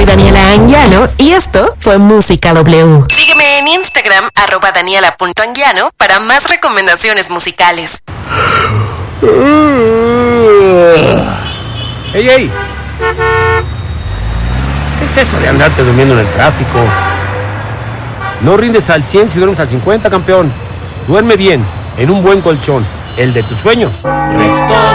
Soy Daniela Anguiano y esto fue Música W. Sígueme en Instagram, @daniela.anguiano, para más recomendaciones musicales. ¡Ey, ey! ¿Qué es eso de andarte durmiendo en el tráfico? No rindes al 100 si duermes al 50, campeón. Duerme bien, en un buen colchón, el de tus sueños.